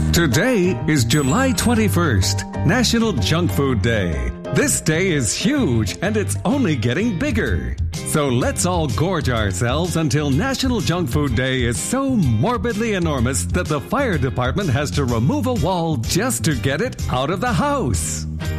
Today is July 21st, National Junk Food Day. This day is huge and it's only getting bigger. So let's all gorge ourselves until National Junk Food Day is so morbidly enormous that the fire department has to remove a wall just to get it out of the house.